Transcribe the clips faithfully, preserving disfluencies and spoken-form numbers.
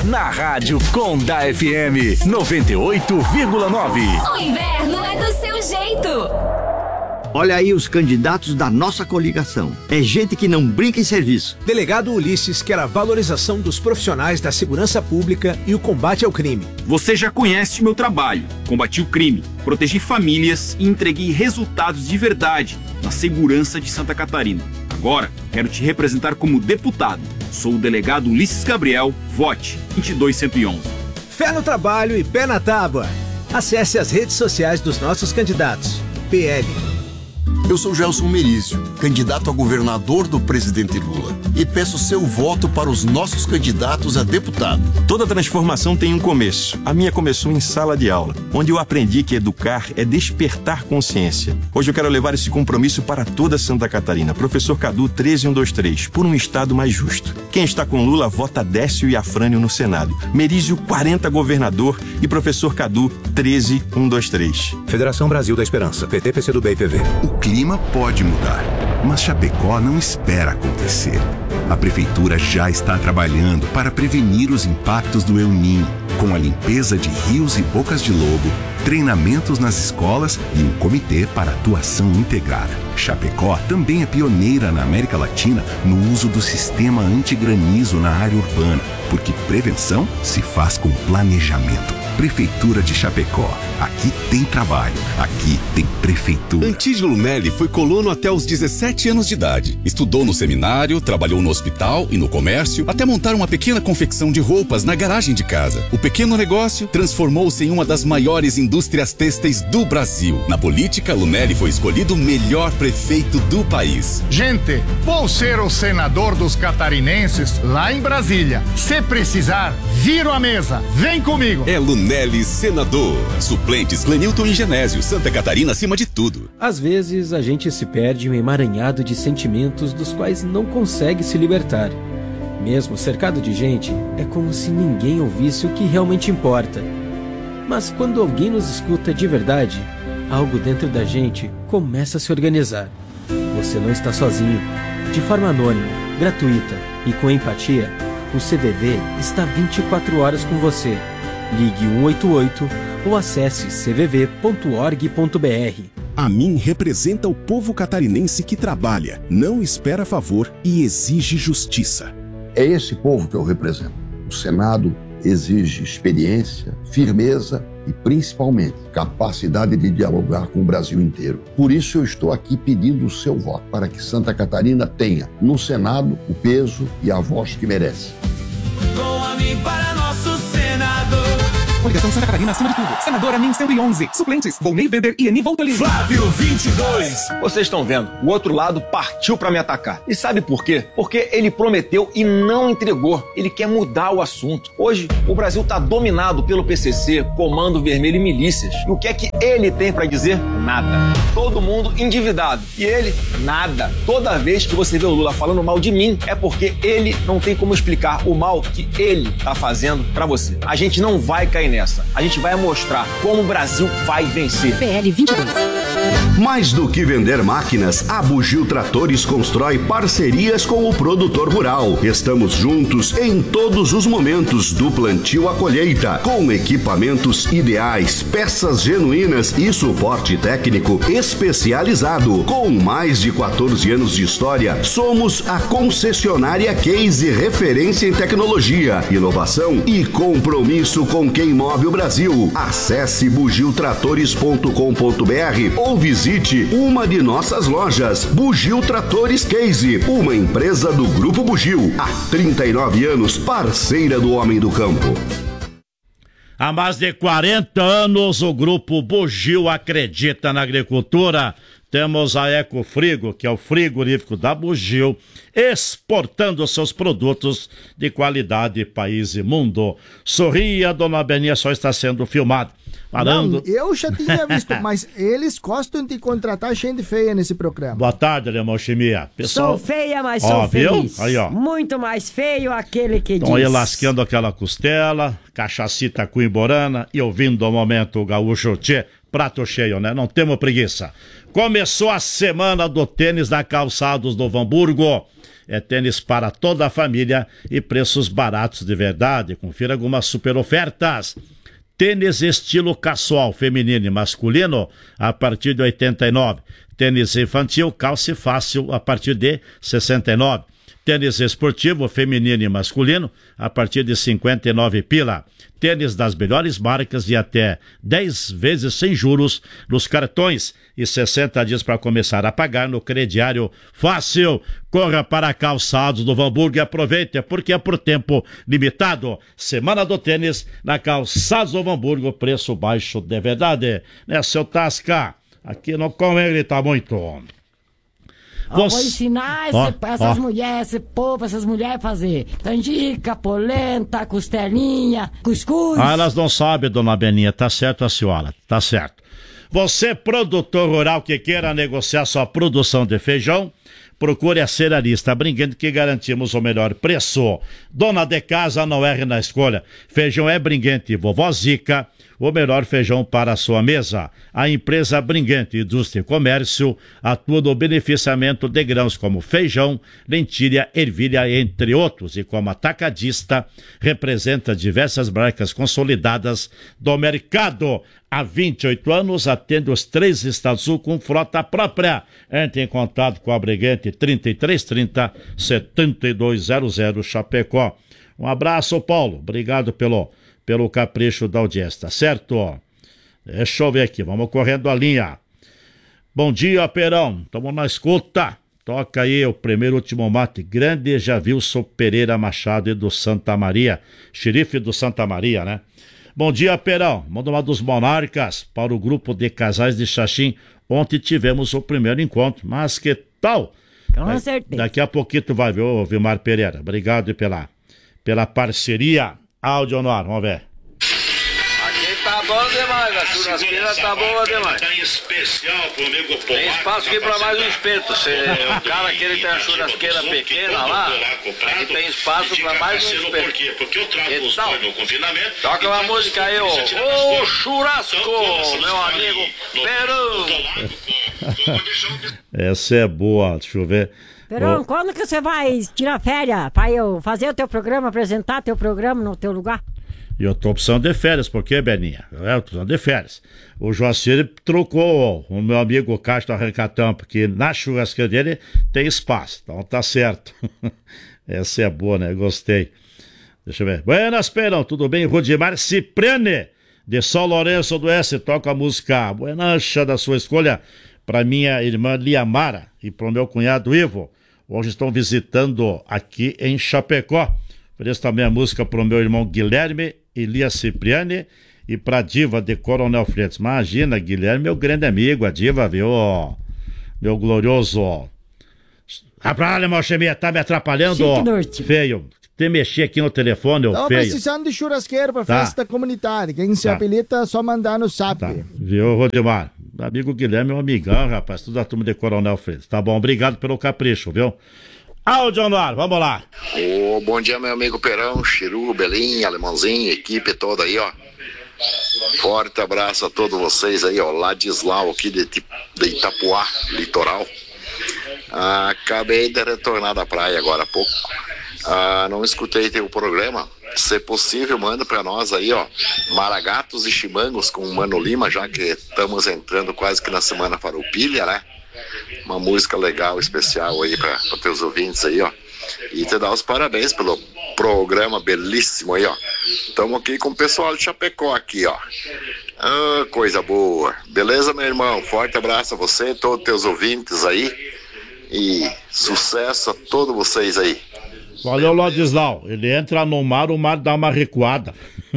na Rádio Conda F M noventa e oito vírgula nove. O inverno é do seu jeito. Olha aí os candidatos da nossa coligação. É gente que não brinca em serviço. Delegado Ulisses quer a valorização dos profissionais da segurança pública e o combate ao crime. Você já conhece o meu trabalho. Combati o crime, protegi famílias e entreguei resultados de verdade na segurança de Santa Catarina. Agora, quero te representar como deputado. Sou o delegado Ulisses Gabriel. Vote vinte e dois cento e onze. Fé no trabalho e pé na tábua. Acesse as redes sociais dos nossos candidatos. P L. Eu sou Gelson Merizio, candidato a governador do presidente Lula, e peço seu voto para os nossos candidatos a deputado. Toda transformação tem um começo. A minha começou em sala de aula, onde eu aprendi que educar é despertar consciência. Hoje eu quero levar esse compromisso para toda Santa Catarina. Professor Cadu treze um dois três, por um estado mais justo. Quem está com Lula vota Décio e Afrânio no Senado. Merizio quarenta governador e professor Cadu treze um dois três. Federação Brasil da Esperança, P T, P C do B e P V. O clima pode mudar, mas Chapecó não espera acontecer. A prefeitura já está trabalhando para prevenir os impactos do El Niño, com a limpeza de rios e bocas de lobo, treinamentos nas escolas e um comitê para atuação integrada. Chapecó também é pioneira na América Latina no uso do sistema antigranizo na área urbana, porque prevenção se faz com planejamento. Prefeitura de Chapecó. Aqui tem trabalho. Aqui tem prefeitura. Antídio Lunelli foi colono até os dezessete anos de idade. Estudou no seminário, trabalhou no hospital e no comércio, até montar uma pequena confecção de roupas na garagem de casa. O pequeno negócio transformou-se em uma das maiores indústrias têxteis do Brasil. Na política, Lunelli foi escolhido o melhor prefeito do país. Gente, vou ser o senador dos catarinenses lá em Brasília. Se precisar, viro a mesa. Vem comigo. É Lunelli senador. Suplentes Clenilton e Genésio. Santa Catarina acima de tudo. Às vezes a gente se perde em um emaranhado de sentimentos dos quais não consegue se libertar. Mesmo cercado de gente, é como se ninguém ouvisse o que realmente importa. Mas quando alguém nos escuta de verdade, algo dentro da gente começa a se organizar. Você não está sozinho. De forma anônima, gratuita e com empatia, o C V V está vinte e quatro horas com você. Ligue um oito oito ou acesse c v v ponto org ponto b r. A mim representa o povo catarinense que trabalha, não espera favor e exige justiça. É esse povo que eu represento. O Senado exige experiência, firmeza e, principalmente, capacidade de dialogar com o Brasil inteiro. Por isso eu estou aqui pedindo o seu voto, para que Santa Catarina tenha, no Senado, o peso e a voz que merece. Com a mim para nosso senador. Coligação Santa Catarina acima de tudo. Senadora Min cento e onze. Suplentes: Volney Weber e Eni Voltolini. Flávio vinte e dois. Vocês estão vendo? O outro lado partiu pra me atacar. E sabe por quê? Porque ele prometeu e não entregou. Ele quer mudar o assunto. Hoje, o Brasil tá dominado pelo P C C, Comando Vermelho e milícias. E o que é que ele tem pra dizer? Nada. Todo mundo endividado. E ele, nada. Toda vez que você vê o Lula falando mal de mim, é porque ele não tem como explicar o mal que ele tá fazendo pra você. A gente não vai cair nessa. A gente vai mostrar como o Brasil vai vencer. P L vinte e dois. Mais do que vender máquinas, a Bugio Tratores constrói parcerias com o produtor rural. Estamos juntos em todos os momentos, do plantio à colheita, com equipamentos ideais, peças genuínas e suporte técnico especializado. Com mais de quatorze anos de história, somos a concessionária Case, referência em tecnologia, inovação e compromisso com quem move o Brasil. Acesse bugio tratores ponto com ponto b r ou visite uma de nossas lojas. Bugio Tratores Case, uma empresa do Grupo Bugio. Há trinta e nove anos, parceira do homem do campo. Há mais de quarenta anos, o Grupo Bugio acredita na agricultura. Temos a Ecofrigo, que é o frigorífico da Bugio, exportando seus produtos de qualidade país e mundo. Sorria, dona Beninha, só está sendo filmado. Parando. Não, eu já tinha visto, mas eles gostam de contratar gente feia nesse programa. Boa tarde, Alemão Chimia. Pessoal... Sou feia, mas ó, sou feliz. Viu? Aí, ó. Muito mais feio aquele que Estão diz. aí lascando aquela costela, cachacita coimborana e ouvindo o momento o gaúcho tchê, prato cheio, né? Não temos preguiça. Começou a semana do tênis na Calçados do Hamburgo. É tênis para toda a família e preços baratos de verdade. Confira algumas super ofertas. Tênis estilo casual, feminino e masculino, a partir de oitenta e nove. Tênis infantil, calça fácil, a partir de sessenta e nove. Tênis esportivo, feminino e masculino, a partir de cinquenta e nove pila. Tênis das melhores marcas de até dez vezes sem juros nos cartões e sessenta dias para começar a pagar no crediário fácil. Corra para Calçados do Hamburgo e aproveite, porque é por tempo limitado. Semana do tênis na Calçados do Hamburgo, preço baixo de verdade. Né, seu Tasca? Aqui não come, tá muito. Ó, vou ensinar esse, ó, essas ó. mulheres, esse povo, essas mulheres a fazer canjica, polenta, costelinha, cuscuz. Ah, elas não sabem, dona Beninha, tá certo a senhora, tá certo. Você, produtor rural que queira negociar sua produção de feijão, procure a Cerealista Brinquente que garantimos o melhor preço. Dona de casa não erre na escolha. Feijão é Brinquente, vovó Zica, o melhor feijão para a sua mesa. A empresa Brinquente Indústria e Comércio atua no beneficiamento de grãos como feijão, lentilha, ervilha, entre outros. E como atacadista, representa diversas marcas consolidadas do mercado. Há vinte e oito anos, atende os três estados sul com frota própria. Entre em contato com a Brinquente trinta e três trinta, setenta e dois zero zero Chapecó. Um abraço, Paulo. Obrigado pelo... pelo capricho da audiência, tá certo? Deixa eu ver aqui, vamos correndo a linha. Bom dia, Perão, estamos na escuta. Toca aí o primeiro último mate, grande Javilson Pereira Machado e do Santa Maria, xerife do Santa Maria, né? Bom dia, Perão, manda uma dos Monarcas para o grupo de casais de Xaxim. Ontem tivemos o primeiro encontro, mas que tal? Com certeza. Daqui a pouquinho tu vai ver, ô Vilmar Pereira. Obrigado pela, pela parceria. Áudio no ar, vamos ver. Aqui tá bom demais, a churrasqueira tá boa demais. Tá em especial pro amigo Pomar. Tem espaço aqui pra mais um espeto. Se o cara que ele tem a churrasqueeira pequena lá, aqui tem espaço pra mais um espeto. Por quê? Porque eu trago os dois no confinamento. Toca uma música aí, ô. Ô churrasco, meu amigo Perão. Essa é boa, deixa eu ver. Perão, Ô, quando que você vai tirar férias pra eu fazer o teu programa, apresentar teu programa no teu lugar? E eu tô precisando de férias, por quê, Beninha? Eu tô precisando de férias. O Joacir trocou o meu amigo Castro Arranca-Tampa, que na churrasqueira dele tem espaço, então tá certo. Essa é boa, né? Gostei. Deixa eu ver. Buenas, Perão, tudo bem? Rudimar Cipriani, de São Lourenço do S, toca a música Buenacha da sua escolha para minha irmã Liamara e para o meu cunhado Ivo. Hoje estão visitando aqui em Chapecó. Ofereço também a música para o meu irmão Guilherme Elia Cipriani e para a diva de Coronel Freitas. Imagina, Guilherme, meu grande amigo, a diva, viu? Meu glorioso. Ah, pra lá, Malchemia, tá me atrapalhando, ó. Feio. Tem mexer aqui no telefone, ô Tava feio. precisando de churrasqueiro pra Tá. festa comunitária. Quem se Tá. habilita é só mandar no S A P. Tá. Viu, Rodimar? Amigo Guilherme é um amigão, rapaz. Tudo da turma de Coronel Freitas. Tá bom, obrigado pelo capricho, viu? Áudio no ar, vamos lá. Ô, bom dia, meu amigo Perão, Chiru, Belim, Alemãozinho, equipe toda aí, ó. Forte abraço a todos vocês aí, ó. Ladislau aqui de, Iti- de Itapuá, litoral. Ah, acabei de retornar da praia agora há pouco. Ah, não escutei teu programa. Se possível, manda pra nós aí, ó. Maragatos e Chimangos com o Mano Lima, já que estamos entrando quase que na semana farroupilha, né? Uma música legal, especial aí para os teus ouvintes aí, ó. E te dar os parabéns pelo programa belíssimo aí, ó. Estamos aqui com o pessoal de Chapecó aqui, ó. Ah, coisa boa. Beleza, meu irmão? Forte abraço a você e todos os teus ouvintes aí. E sucesso a todos vocês aí. Valeu, Ladislau. Ele entra no mar, o mar dá uma recuada.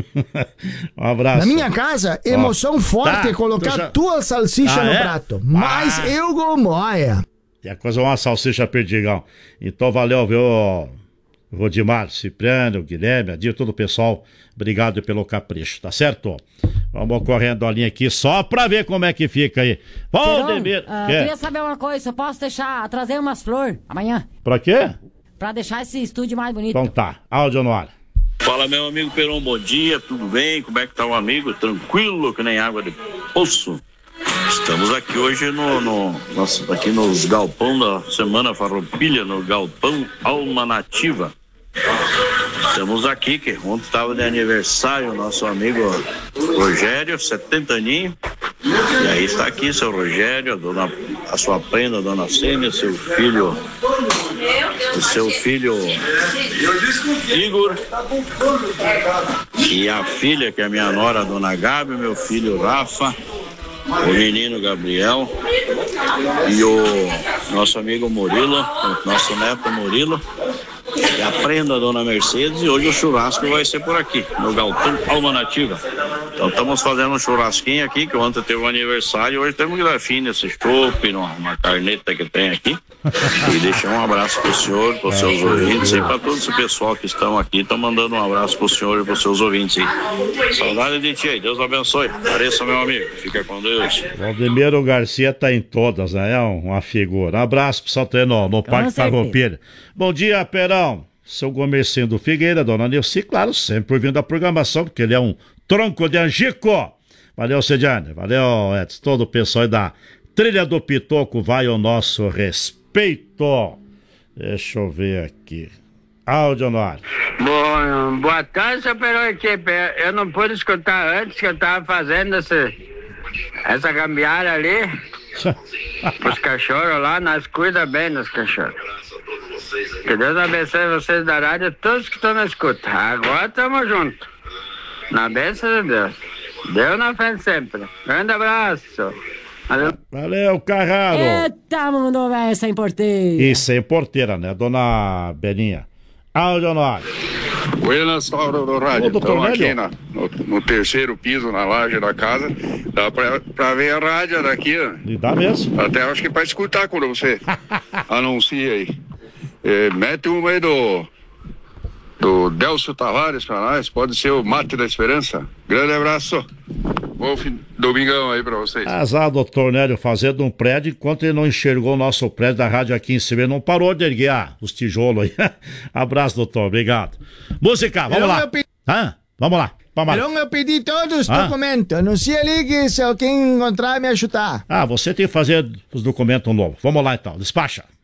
Um abraço. Na minha casa, emoção Ó, forte tá, é colocar tu já- tua salsicha Ah, no é? prato. Mas Ah. eu gomoia. E a coisa é uma salsicha perdigão. Então valeu, viu, Rodimar, Cipriano, Guilherme, Adir, todo o pessoal. Obrigado pelo capricho, tá certo? Vamos correndo a linha aqui só pra ver como é que fica aí. Valdemir, Perão, ah, quer? queria saber uma coisa, eu posso deixar, trazer umas flores amanhã, Pra quê? pra deixar esse estúdio mais bonito. Então tá, áudio no ar. Fala, meu amigo Perão, bom dia, tudo bem? Como é que tá o amigo? Tranquilo que nem água de poço. Estamos aqui hoje no, no, nossa, aqui no galpão da Semana Farroupilha, no galpão Alma Nativa. Estamos aqui, que ontem estava de aniversário o nosso amigo Rogério, setenta aninhos. E aí está aqui seu Rogério, a, dona, a sua prenda, a dona Sênia, seu filho, o seu filho Igor, e a filha, que é a minha nora, a dona Gabi, meu filho Rafa, o menino Gabriel e o nosso amigo Murilo, o nosso neto Murilo. E a prenda a dona Mercedes, e hoje o churrasco vai ser por aqui, no galpão Alma Nativa. Então estamos fazendo um churrasquinho aqui, que ontem teve um aniversário, e hoje temos que dar fim nesse chopp, numa carneta que tem aqui. E deixar um abraço pro senhor, pros seus ouvintes e para todo esse pessoal que estão aqui, estão mandando um abraço pro senhor e pros seus ouvintes aí. Saudade de ti aí, Deus abençoe. Pareça, meu amigo, fica com Deus. Valdemiro Garcia tá em todas, né? É uma figura. Um abraço pro Salteiro no, no Parque Farroupilha. Bom dia, Perão. Seu Gomercinho do Figueira, dona Nilce, claro, sempre ouvindo a programação, porque ele é um tronco de angico. Valeu, Cediane, valeu, Edson, todo o pessoal aí da Trilha do Pitoco, vai ao nosso respeito. Deixa eu ver aqui. Áudio no ar. Bom, boa tarde, seu Perão Equipe. Eu não pude escutar antes, que eu tava fazendo esse, essa gambiarra ali. Os cachorros lá, nós cuida bem dos cachorros. Que Deus abençoe vocês da rádio, todos que estão na escuta. Agora estamos juntos. Na bênção de Deus. Deus na frente sempre. Grande abraço. Valeu, Valeu Carraro. Eita, mundo velho sem porteira. E sem porteira, né, dona Beninha? Áudio no ar. Buenas, Tauro do Rádio. Ô, Estamos aqui na, no, no terceiro piso, na laje da casa. Dá pra, pra ver a rádio daqui, ó. E dá mesmo. Até acho que pra escutar quando você anuncia aí. É, mete uma aí do do Delcio Tavares pra nós, pode ser o Mate da Esperança. Grande abraço. Bom fim, domingão aí pra vocês. Azar, doutor Nélio, fazendo um prédio, enquanto ele não enxergou o nosso prédio da rádio aqui em cima, ele não parou de erguer ah, os tijolos aí. Abraço, doutor, obrigado. Música, vamos Perão, lá. eu pe... Hã? Vamos lá. Vamos lá. Perão, eu pedi todos os Ah. documentos. Anuncia ali que se alguém encontrar, me ajudar. Ah, você tem que fazer os documentos novos. Vamos lá então, despacha.